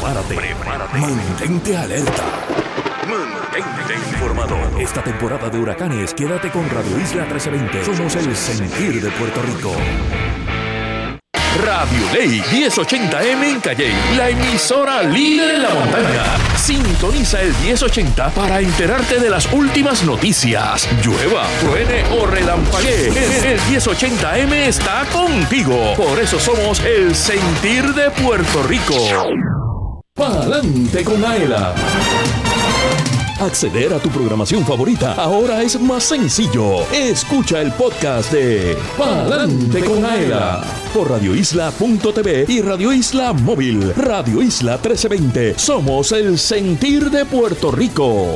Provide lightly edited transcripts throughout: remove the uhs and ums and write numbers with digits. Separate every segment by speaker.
Speaker 1: Prepárate. Mantente alerta. Mantente informado. Esta temporada de huracanes, quédate con Radio Isla 1320. Somos el sentir de Puerto Rico. Radio Ley 1080M en Calley, la emisora líder en la montaña. Sintoniza el 1080 para enterarte de las últimas noticias. Llueva, truene o relampaguee, el 1080M está contigo. Por eso somos el sentir de Puerto Rico. Pa'lante con Aela. Acceder a tu programación favorita ahora es más sencillo. Escucha el podcast de Pa'lante con Aela por radioisla.tv y Radio Isla Móvil. Radio Isla 1320. Somos el sentir de Puerto Rico.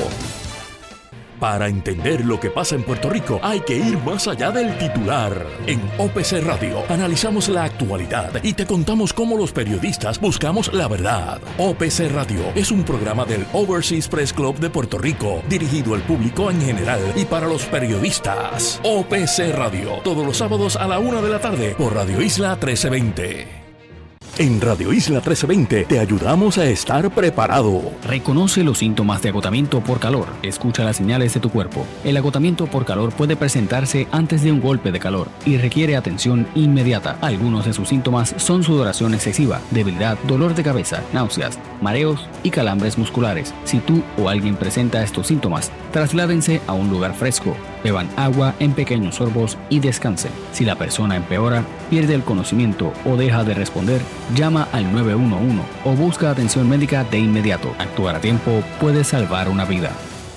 Speaker 1: Para entender lo que pasa en Puerto Rico, hay que ir más allá del titular. En OPC Radio analizamos la actualidad y te contamos cómo los periodistas buscamos la verdad. OPC Radio es un programa del Overseas Press Club de Puerto Rico, dirigido al público en general y para los periodistas. OPC Radio, todos los sábados a la 1 de la tarde por Radio Isla 1320. En Radio Isla 1320 te ayudamos a estar preparado.
Speaker 2: Reconoce los síntomas de agotamiento por calor. Escucha las señales de tu cuerpo. El agotamiento por calor puede presentarse antes de un golpe de calor y requiere atención inmediata. Algunos de sus síntomas son sudoración excesiva, debilidad, dolor de cabeza, náuseas, mareos y calambres musculares. Si tú o alguien presenta estos síntomas, trasládense a un lugar fresco. Beban agua en pequeños sorbos y descansen. Si la persona empeora, pierde el conocimiento o deja de responder, llama al 911 o busca atención médica de inmediato. Actuar a tiempo puede salvar una vida.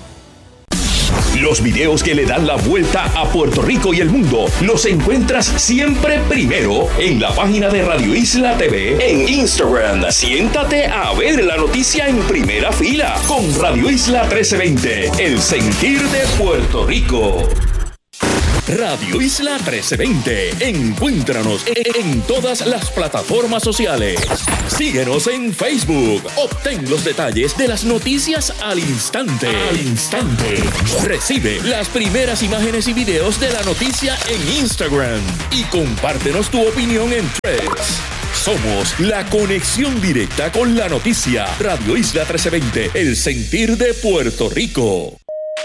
Speaker 1: Los videos que le dan la vuelta a Puerto Rico y el mundo los encuentras siempre primero en la página de Radio Isla TV en Instagram. Siéntate a ver la noticia en primera fila con Radio Isla 1320, el sentir de Puerto Rico. Radio Isla 1320. Encuéntranos en todas las plataformas sociales. Síguenos en Facebook. Obtén los detalles de las noticias al instante. Recibe las primeras imágenes y videos de la noticia en Instagram. Y compártenos tu opinión en Threads. Somos la conexión directa con la noticia. Radio Isla 1320, el sentir de Puerto Rico.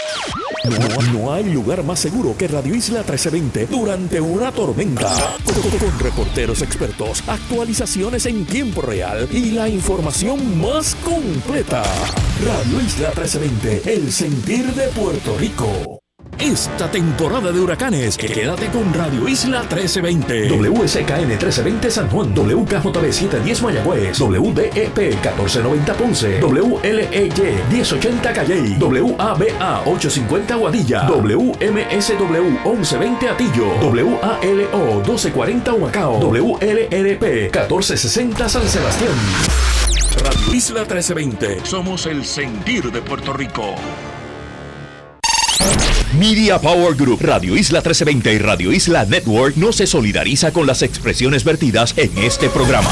Speaker 1: No hay lugar más seguro que Radio Isla 1320 durante una tormenta. Con reporteros expertos, actualizaciones en tiempo real y la información más completa. Radio Isla 1320, el sentir de Puerto Rico. Esta temporada de huracanes, quédate con Radio Isla 1320. WSKN 1320 San Juan, WKJB 710 Mayagüez, WDEP 1490 Ponce, WLEY 1080 Calley, WABA 850 Aguadilla, WMSW 1120 Atillo, WALO 1240 Humacao, WLRP 1460 San Sebastián. Radio Isla 1320. Somos el sentir de Puerto Rico. Media Power Group, Radio Isla 1320 y Radio Isla Network no se solidariza con las expresiones vertidas en este programa.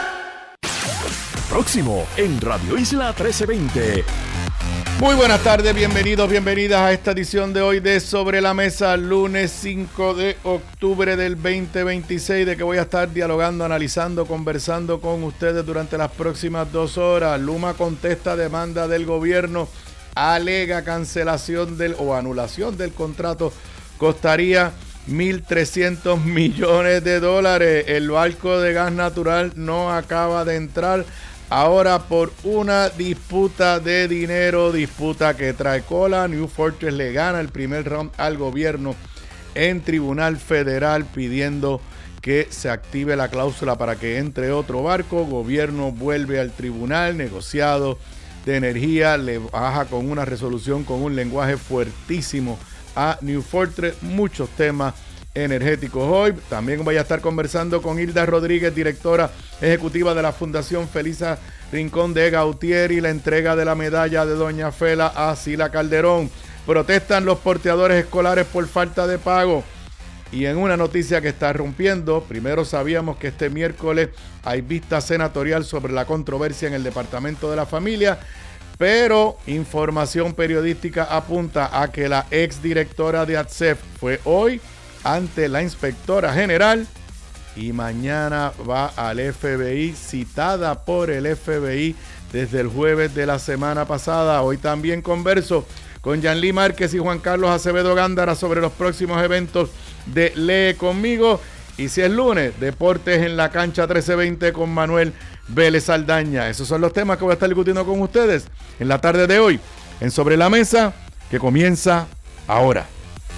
Speaker 1: Próximo en Radio Isla 1320.
Speaker 3: Muy buenas tardes, bienvenidos, bienvenidas a esta edición de hoy de Sobre la Mesa, lunes 5 de octubre del 2026, de que voy a estar dialogando, analizando, conversando con ustedes durante las próximas 2 horas. Luma contesta demanda del gobierno, alega cancelación o anulación del contrato costaría $1,300 millones. El barco de gas natural no acaba de entrar ahora por una disputa de dinero, disputa que trae cola. New Fortress le gana el primer round al gobierno en Tribunal Federal pidiendo que se active la cláusula para que entre otro barco. Gobierno vuelve al tribunal, negociado de energía, le baja con una resolución con un lenguaje fuertísimo a New Fortress. Muchos temas energéticos hoy. También voy a estar conversando con Hilda Rodríguez, directora ejecutiva de la Fundación Felisa Rincón de Gautier, y la entrega de la medalla de Doña Fela a Sila Calderón. Protestan los porteadores escolares por falta de pago. Y en una noticia que está rompiendo, primero sabíamos que este miércoles hay vista senatorial sobre la controversia en el Departamento de la Familia, pero información periodística apunta a que la exdirectora de ATSEF fue hoy ante la inspectora general y mañana va al FBI, citada por el FBI desde el jueves de la semana pasada. Hoy también converso con Yanlí Márquez y Juan Carlos Acevedo Gándara sobre los próximos eventos de Lee Conmigo. Y si es lunes, Deportes en la Cancha 1320 con Manuel Vélez Saldaña. Esos son los temas que voy a estar discutiendo con ustedes en la tarde de hoy en Sobre la Mesa, que comienza ahora.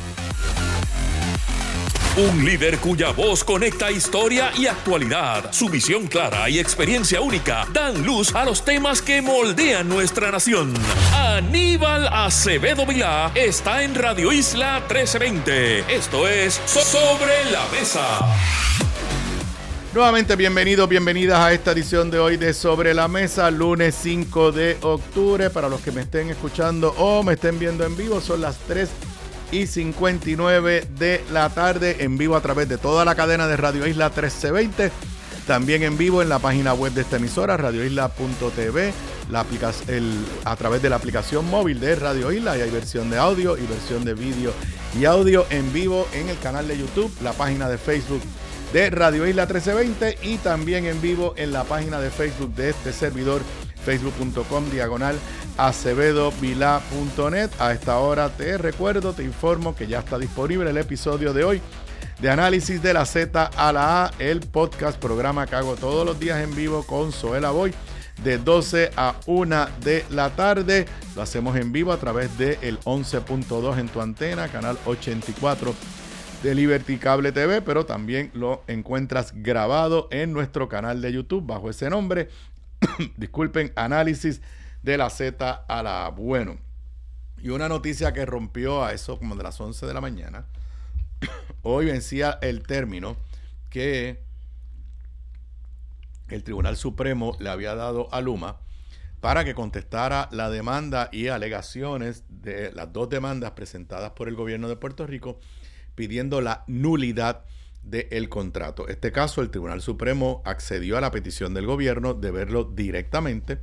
Speaker 1: Un líder cuya voz conecta historia y actualidad. Su visión clara y experiencia única dan luz a los temas que moldean nuestra nación. Aníbal Acevedo Vilá está en Radio Isla 1320. Esto es Sobre la Mesa.
Speaker 3: Nuevamente bienvenidas a esta edición de hoy de Sobre la Mesa, lunes 5 de octubre. Para los que me estén escuchando o me estén viendo en vivo, son las 3:59 de la tarde, en vivo a través de toda la cadena de Radio Isla 1320, también en vivo en la página web de esta emisora, radioisla.tv, a través de la aplicación móvil de Radio Isla, y hay versión de audio y versión de vídeo y audio en vivo en el canal de YouTube, la página de Facebook de Radio Isla 1320 y también en vivo en la página de Facebook de este servidor, facebook.com/acevedovilá.net. A esta hora te informo que ya está disponible el episodio de hoy de Análisis de la Z a la A, el podcast, programa que hago todos los días en vivo con Zoela Boy de 12 a 1 de la tarde. Lo hacemos en vivo a través del 11.2 en tu antena, canal 84 de Liberty Cable TV, pero también lo encuentras grabado en nuestro canal de YouTube bajo ese nombre. Disculpen, Análisis de la Z a la A. Bueno, y una noticia que rompió a eso como de las 11 de la mañana. Hoy vencía el término que el Tribunal Supremo le había dado a Luma para que contestara la demanda y alegaciones de las dos demandas presentadas por el gobierno de Puerto Rico pidiendo la nulidad del contrato. En este caso, el Tribunal Supremo accedió a la petición del gobierno de verlo directamente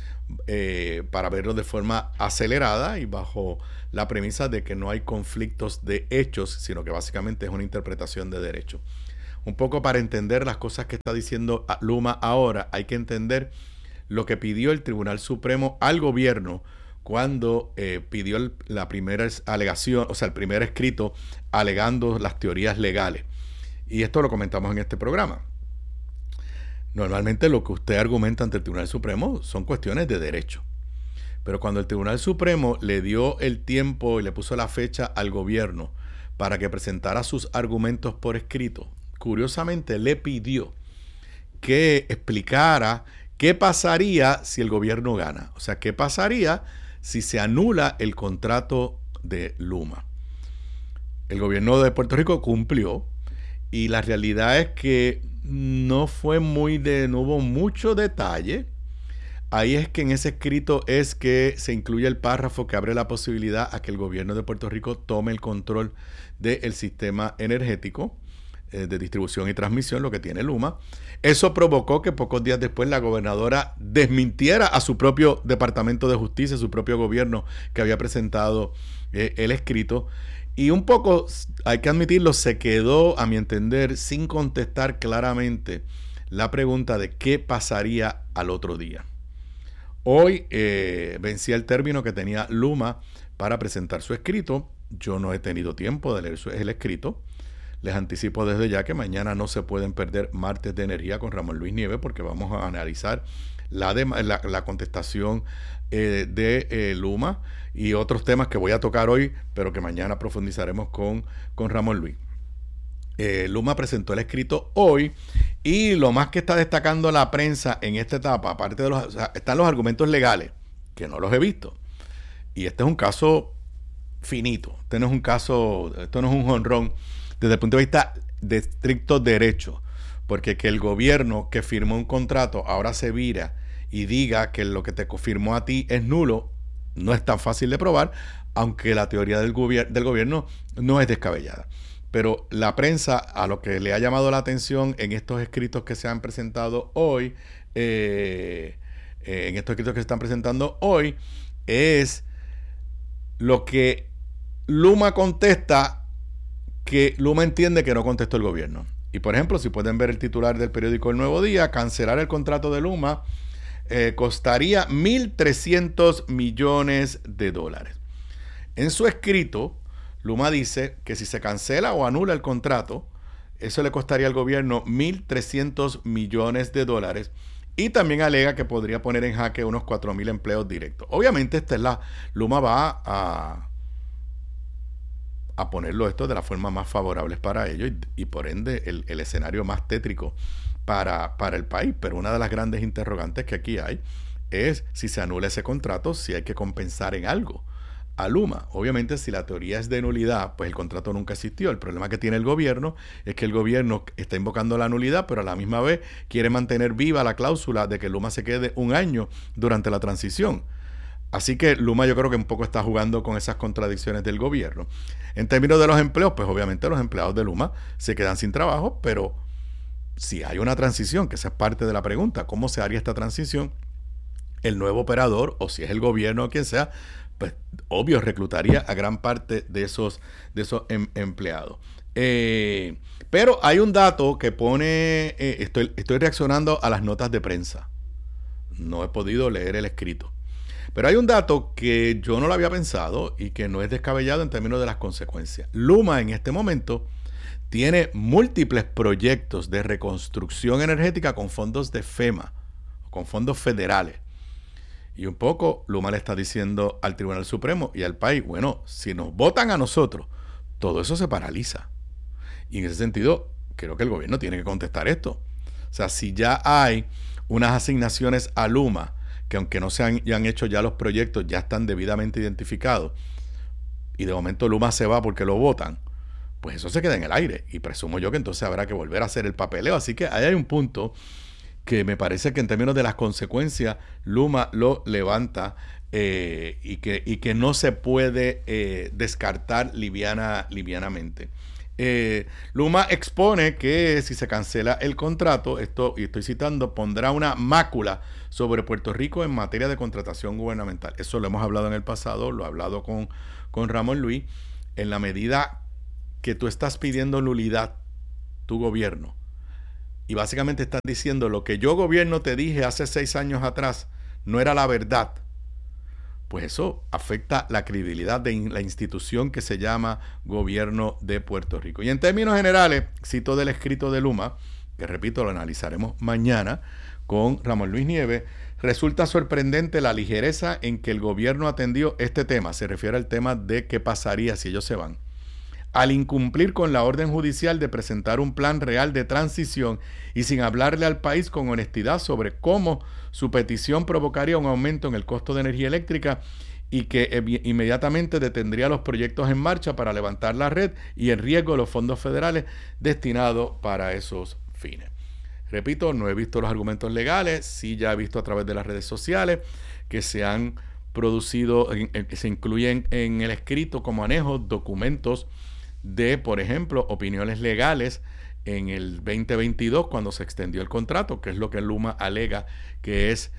Speaker 3: para verlo de forma acelerada y bajo la premisa de que no hay conflictos de hechos, sino que básicamente es una interpretación de derecho. Un poco para entender las cosas que está diciendo Luma ahora, hay que entender lo que pidió el Tribunal Supremo al gobierno cuando pidió la primera alegación, o sea, el primer escrito alegando las teorías legales. Y esto lo comentamos en este programa. Normalmente lo que usted argumenta ante el Tribunal Supremo son cuestiones de derecho. Pero cuando el Tribunal Supremo le dio el tiempo y le puso la fecha al gobierno para que presentara sus argumentos por escrito, curiosamente le pidió que explicara qué pasaría si el gobierno gana. O sea, qué pasaría si se anula el contrato de Luma. El gobierno de Puerto Rico cumplió y la realidad es que no hubo mucho detalle. Ahí es que en ese escrito es que se incluye el párrafo que abre la posibilidad a que el gobierno de Puerto Rico tome el control del sistema energético de distribución y transmisión, lo que tiene Luma. Eso provocó que pocos días después la gobernadora desmintiera a su propio Departamento de Justicia, su propio gobierno que había presentado el escrito. Y un poco, hay que admitirlo, se quedó, a mi entender, sin contestar claramente la pregunta de qué pasaría al otro día. Hoy vencía el término que tenía Luma para presentar su escrito. Yo no he tenido tiempo de leer el escrito. Les anticipo desde ya que mañana no se pueden perder Martes de Energía con Ramón Luis Nieves, porque vamos a analizar la contestación de Luma y otros temas que voy a tocar hoy, pero que mañana profundizaremos con Ramón Luis. Luma presentó el escrito hoy y lo más que está destacando la prensa en esta etapa, aparte de están los argumentos legales, que no los he visto. Y este es un caso finito. Esto no es un jonrón desde el punto de vista de estricto derecho, porque que el gobierno que firmó un contrato ahora se vira y diga que lo que te confirmó a ti es nulo, no es tan fácil de probar, aunque la teoría del gobierno no es descabellada. Pero la prensa, a lo que le ha llamado la atención en estos escritos que se han presentado hoy, es lo que Luma contesta, que Luma entiende que no contestó el gobierno. Y por ejemplo, si pueden ver el titular del periódico El Nuevo Día, cancelar el contrato de Luma costaría $1.300 millones. En su escrito, Luma dice que si se cancela o anula el contrato, eso le costaría al gobierno $1.300 millones. Y también alega que podría poner en jaque unos 4,000 empleos directos. Obviamente, Luma va a ponerlo esto de la forma más favorable para ellos y por ende el escenario más tétrico para el país. Pero una de las grandes interrogantes que aquí hay es si se anula ese contrato, si hay que compensar en algo a Luma. Obviamente, si la teoría es de nulidad, pues el contrato nunca existió. El problema que tiene el gobierno es que el gobierno está invocando la nulidad, pero a la misma vez quiere mantener viva la cláusula de que Luma se quede un año durante la transición. Así que Luma yo creo que un poco está jugando con esas contradicciones del gobierno. En términos de los empleos, pues obviamente los empleados de Luma se quedan sin trabajo, pero si hay una transición, que esa es parte de la pregunta, ¿cómo se haría esta transición? El nuevo operador, o si es el gobierno o quien sea, pues obvio reclutaría a gran parte de esos empleados. Pero hay un dato que pone, estoy reaccionando a las notas de prensa. No he podido leer el escrito. Pero hay un dato que yo no lo había pensado y que no es descabellado en términos de las consecuencias. Luma en este momento tiene múltiples proyectos de reconstrucción energética con fondos de FEMA, con fondos federales. Y un poco Luma le está diciendo al Tribunal Supremo y al país, bueno, si nos votan a nosotros, todo eso se paraliza. Y en ese sentido, creo que el gobierno tiene que contestar esto. O sea, si ya hay unas asignaciones a Luma, que aunque no se han hecho ya los proyectos, ya están debidamente identificados, y de momento Luma se va porque lo votan, pues eso se queda en el aire. Y presumo yo que entonces habrá que volver a hacer el papeleo. Así que ahí hay un punto que me parece que en términos de las consecuencias, Luma lo levanta y que no se puede descartar livianamente. Luma expone que si se cancela el contrato, esto, y estoy citando, pondrá una mácula sobre Puerto Rico en materia de contratación gubernamental. Eso lo hemos hablado en el pasado, lo he hablado con Ramón Luis. En la medida que tú estás pidiendo nulidad, tu gobierno, y básicamente estás diciendo lo que yo gobierno te dije hace 6 años atrás no era la verdad, pues eso afecta la credibilidad de la institución que se llama Gobierno de Puerto Rico. Y en términos generales, cito del escrito de Luma, que repito, lo analizaremos mañana con Ramón Luis Nieves, resulta sorprendente la ligereza en que el gobierno atendió este tema, se refiere al tema de qué pasaría si ellos se van, al incumplir con la orden judicial de presentar un plan real de transición y sin hablarle al país con honestidad sobre cómo su petición provocaría un aumento en el costo de energía eléctrica y que inmediatamente detendría los proyectos en marcha para levantar la red y en riesgo los fondos federales destinados para esos fines. Repito, no he visto los argumentos legales, sí ya he visto a través de las redes sociales que se han producido, que se incluyen en el escrito como anejos documentos de, por ejemplo, opiniones legales en el 2022 cuando se extendió el contrato, que es lo que Luma alega que es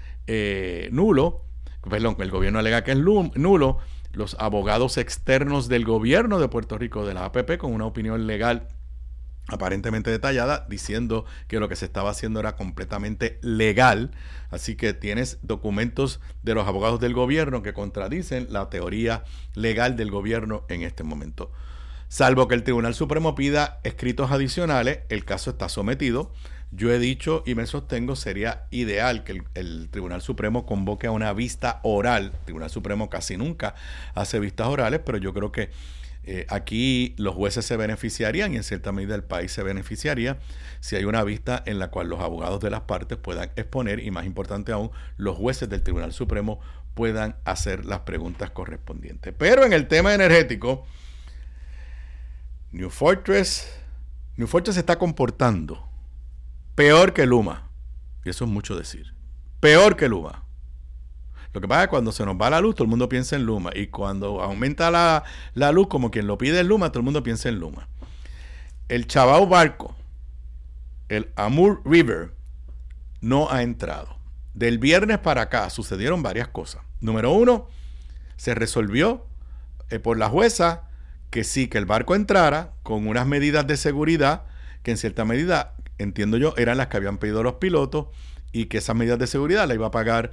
Speaker 3: nulo. Perdón, el gobierno alega que es nulo. Los abogados externos del gobierno de Puerto Rico, de la APP, con una opinión legal aparentemente detallada, diciendo que lo que se estaba haciendo era completamente legal. Así que tienes documentos de los abogados del gobierno que contradicen la teoría legal del gobierno en este momento. Salvo que el Tribunal Supremo pida escritos adicionales, el caso está sometido. Yo he dicho y me sostengo, sería ideal que el Tribunal Supremo convoque a una vista oral. El Tribunal Supremo casi nunca hace vistas orales, pero yo creo que aquí los jueces se beneficiarían y en cierta medida el país se beneficiaría si hay una vista en la cual los abogados de las partes puedan exponer y, más importante aún, los jueces del Tribunal Supremo puedan hacer las preguntas correspondientes. Pero en el tema energético, New Fortress se está comportando peor que Luma. Y eso es mucho decir. Peor que Luma. Lo que pasa es que cuando se nos va la luz, todo el mundo piensa en Luma. Y cuando aumenta la luz, como quien lo pide es Luma, todo el mundo piensa en Luma. El Chabao Barco, el Amur River, no ha entrado. Del viernes para acá sucedieron varias cosas. Número 1, se resolvió por la jueza que sí, que el barco entrara con unas medidas de seguridad que en cierta medida, entiendo yo, eran las que habían pedido los pilotos y que esas medidas de seguridad la iba a pagar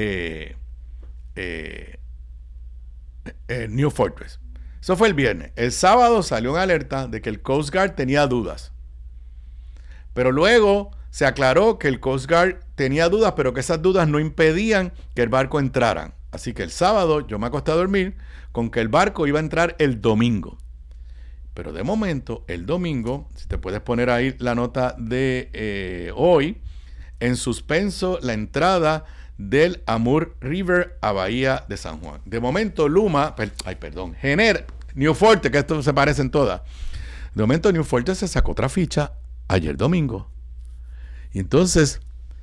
Speaker 3: New Fortress. Eso fue el viernes. El sábado salió una alerta de que el Coast Guard tenía dudas. Pero luego se aclaró que el Coast Guard tenía dudas, pero que esas dudas no impedían que el barco entrara. Así que el sábado yo me acosté a dormir con que el barco iba a entrar el domingo. Pero de momento, el domingo, si te puedes poner ahí la nota de hoy, en suspenso la entrada del Amur River a Bahía de San Juan. De momento, New Fortress, que esto se parecen todas. De momento, New Fortress se sacó otra ficha ayer domingo. Y entonces,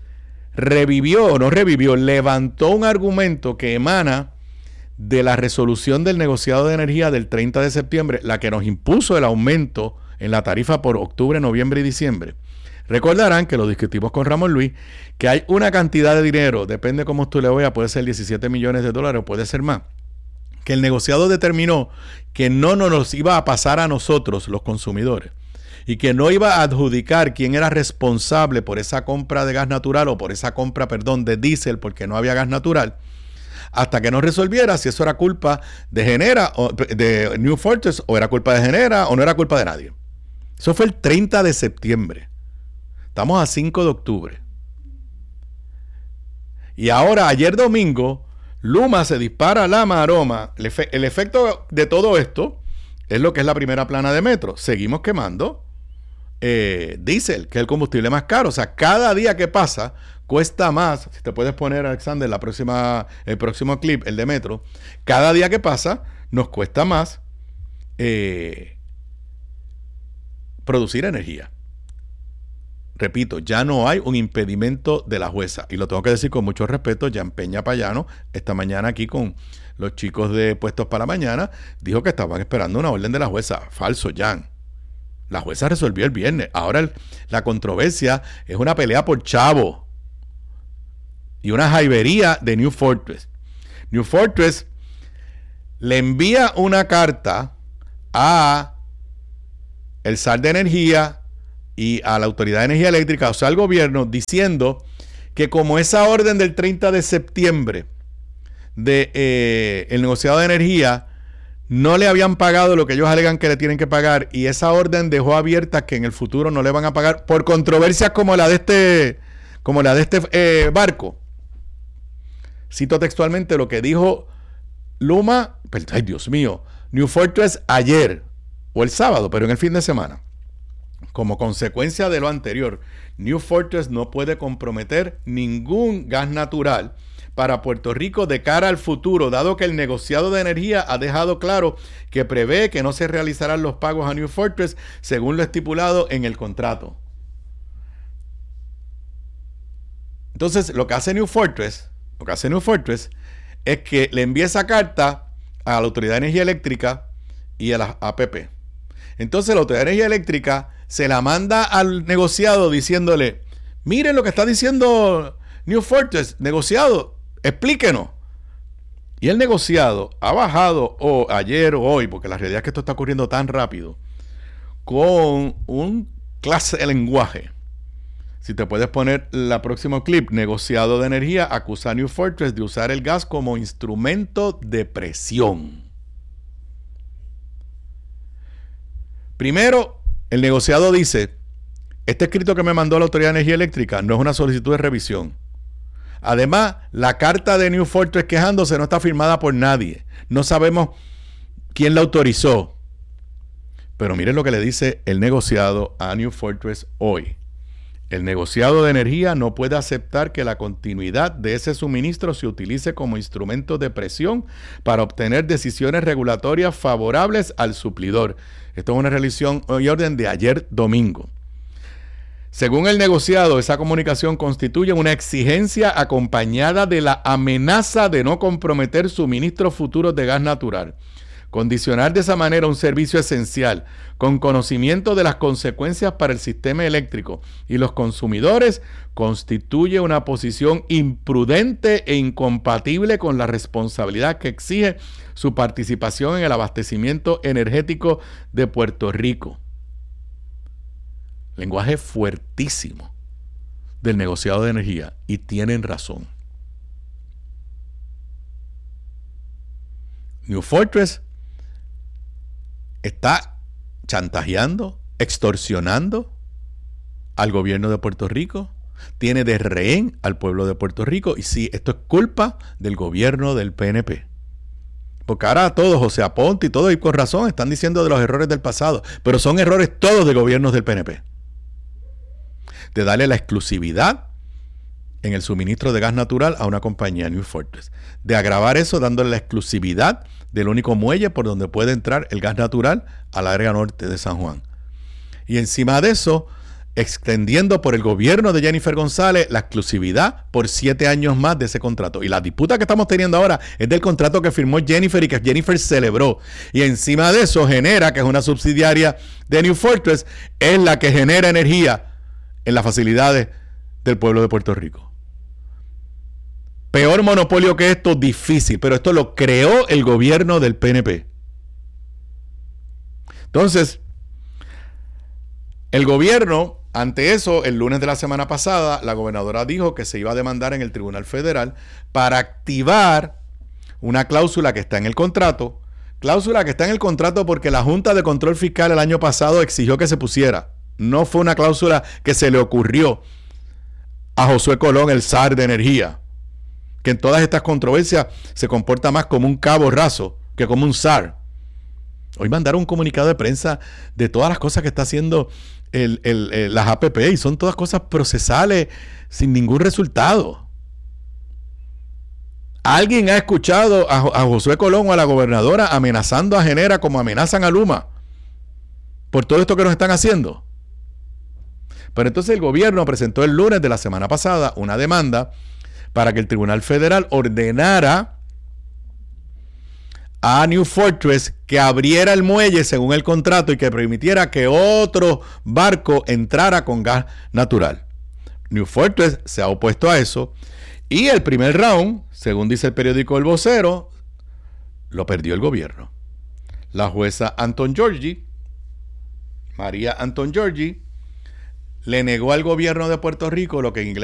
Speaker 3: levantó un argumento que emana de la resolución del negociado de energía del 30 de septiembre, la que nos impuso el aumento en la tarifa por octubre, noviembre y diciembre. Recordarán que lo discutimos con Ramón Luis, que hay una cantidad de dinero, depende cómo tú le veas, puede ser 17 millones de dólares o puede ser más, que el negociado determinó que no nos iba a pasar a nosotros, los consumidores, y que no iba a adjudicar quién era responsable por esa compra de gas natural o por esa compra, de diésel, porque no había gas natural, hasta que no resolviera si eso era culpa de Genera o de New Fortress, o era culpa de Genera o no era culpa de nadie. Eso fue el 30 de septiembre. Estamos a 5 de octubre. Y ahora, ayer domingo, Luma se dispara la maroma. El efecto de todo esto es lo que es la primera plana de metro. Seguimos quemando diésel, que es el combustible más caro. O sea, cada día que pasa cuesta más. Si te puedes poner, Alexander, el próximo clip, el de metro. Cada día que pasa nos cuesta más producir energía. Repito, ya no hay un impedimento de la jueza. Y lo tengo que decir con mucho respeto. Jan Peña Payano, esta mañana aquí con los chicos de Puestos para la Mañana, dijo que estaban esperando una orden de la jueza. Falso, Jan. La jueza resolvió el viernes. Ahora la controversia es una pelea por chavo y una jaibería de New Fortress. New Fortress le envía una carta a el SAR de Energía y a la Autoridad de Energía Eléctrica, o sea, al gobierno, diciendo que como esa orden del 30 de septiembre de el negociado de energía no le habían pagado lo que ellos alegan que le tienen que pagar, y esa orden dejó abierta que en el futuro no le van a pagar por controversias como la de este barco. Cito textualmente lo que dijo Luma, ay Dios mío, New Fortress ayer o el sábado, pero en el fin de semana. Como consecuencia de lo anterior, New Fortress no puede comprometer ningún gas natural para Puerto Rico de cara al futuro, dado que el negociado de energía ha dejado claro que prevé que no se realizarán los pagos a New Fortress según lo estipulado en el contrato. Entonces, lo que hace New Fortress es que le envía esa carta a la Autoridad de Energía Eléctrica y a la APP. Entonces, la Autoridad de Energía Eléctrica se la manda al negociado diciéndole: miren lo que está diciendo New Fortress, negociado, explíquenos. Y el negociado ha bajado ayer o hoy, porque la realidad es que esto está ocurriendo tan rápido, con un clase de lenguaje. Si te puedes poner el próximo clip, negociado de energía acusa a New Fortress de usar el gas como instrumento de presión. Primero, el negociado dice: este escrito que me mandó la Autoridad de Energía Eléctrica no es una solicitud de revisión. Además, la carta de New Fortress quejándose no está firmada por nadie. No sabemos quién la autorizó. Pero miren lo que le dice el negociado a New Fortress hoy. El negociado de energía no puede aceptar que la continuidad de ese suministro se utilice como instrumento de presión para obtener decisiones regulatorias favorables al suplidor. Esto es una resolución y orden de ayer domingo. Según el negociado, esa comunicación constituye una exigencia acompañada de la amenaza de no comprometer suministros futuros de gas natural. Condicionar de esa manera un servicio esencial, con conocimiento de las consecuencias para el sistema eléctrico y los consumidores, constituye una posición imprudente e incompatible con la responsabilidad que exige su participación en el abastecimiento energético de Puerto Rico. Lenguaje fuertísimo del negociado de energía. Y tienen razón. New Fortress está chantajeando, extorsionando al gobierno de Puerto Rico, tiene de rehén al pueblo de Puerto Rico, y sí, esto es culpa del gobierno del PNP. Porque ahora todos, José Aponte y todos, y con razón, están diciendo de los errores del pasado, pero son errores todos de gobiernos del PNP. De darle la exclusividad en el suministro de gas natural a una compañía, New Fortress. De agravar eso dándole la exclusividad del único muelle por donde puede entrar el gas natural a la área norte de San Juan. Y encima de eso, extendiendo por el gobierno de Jennifer González la exclusividad por 7 años más de ese contrato. Y la disputa que estamos teniendo ahora es del contrato que firmó Jennifer y que Jennifer celebró. Y encima de eso, Genera, que es una subsidiaria de New Fortress, es la que genera energía en las facilidades del pueblo de Puerto Rico. Peor monopolio que esto, difícil, pero esto lo creó el gobierno del PNP. Entonces, el gobierno, ante eso, el lunes de la semana pasada, la gobernadora dijo que se iba a demandar en el Tribunal Federal para activar una cláusula que está en el contrato. Cláusula que está en el contrato porque la Junta de Control Fiscal el año pasado exigió que se pusiera. No fue una cláusula que se le ocurrió a Josué Colón, el zar de energía, que en todas estas controversias se comporta más como un cabo raso que como un zar. Hoy mandaron un comunicado de prensa de todas las cosas que está haciendo las APP, y son todas cosas procesales sin ningún resultado. ¿Alguien ha escuchado a Josué Colón o a la gobernadora amenazando a Genera como amenazan a Luma por todo esto que nos están haciendo? Pero entonces el gobierno presentó el lunes de la semana pasada una demanda para que el Tribunal Federal ordenara a New Fortress que abriera el muelle según el contrato y que permitiera que otro barco entrara con gas natural. New Fortress se ha opuesto a eso, y el primer round, según dice el periódico El Vocero, lo perdió el gobierno. La jueza María Anton Giorgi, le negó al gobierno de Puerto Rico lo que en inglés